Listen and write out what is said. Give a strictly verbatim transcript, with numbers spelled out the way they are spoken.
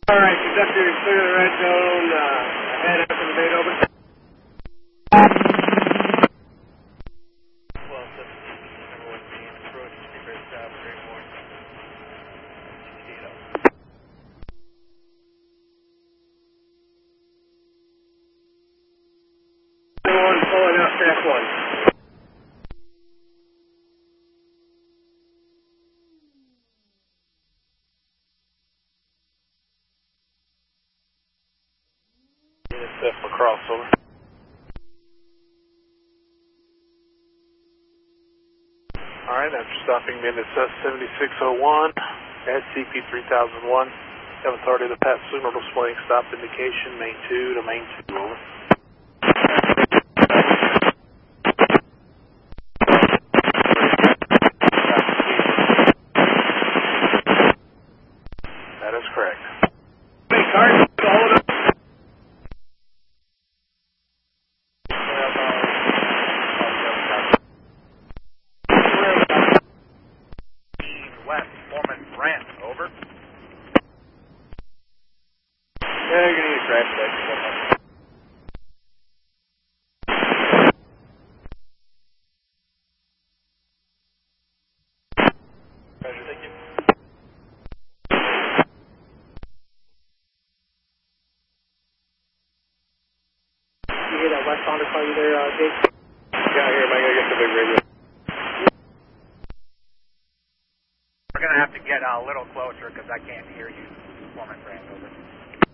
All right, conductor, clear the red zone. Uh, ahead after the main open. twelve seventeen, number one team, approach, secret stop, three more. One pulling out track one. F across, over. Alright, after stopping minutes S seventy-six oh one at C P three thousand one, have authority to pass signal displaying stop indication, main two to main two, over. That is correct. Hey, cars, follow up. West, Foreman Brant, over. Yeah, you're going to get crash back. Roger, thank you. You hear that westbounder call you there, uh, Jake? Yeah, I hear him. I got to get the big radio. We're going to have to get a little closer because I can't hear you. Foreman Brand, over.